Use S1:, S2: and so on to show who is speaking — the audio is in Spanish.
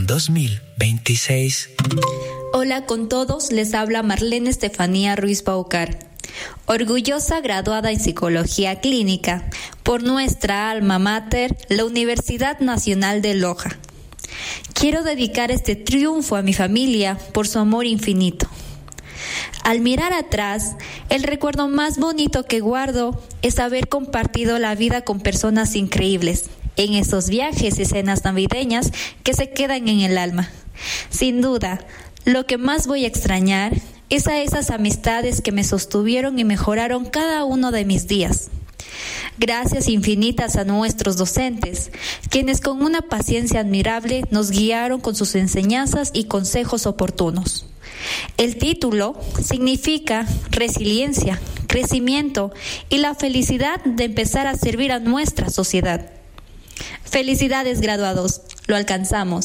S1: Educación 2026.
S2: Hola con todos, les habla Marlene Estefanía Ruiz Baucar, orgullosa graduada en Psicología Clínica por nuestra alma mater, la Universidad Nacional de Loja. Quiero dedicar este triunfo a mi familia por su amor infinito. Al mirar atrás, el recuerdo más bonito que guardo es haber compartido la vida con personas increíbles en esos viajes y escenas navideñas que se quedan en el alma. Sin duda, lo que más voy a extrañar es a esas amistades que me sostuvieron y mejoraron cada uno de mis días. Gracias infinitas a nuestros docentes, quienes con una paciencia admirable nos guiaron con sus enseñanzas y consejos oportunos. El título significa resiliencia, crecimiento y la felicidad de empezar a servir a nuestra sociedad. Felicidades, graduados, lo alcanzamos.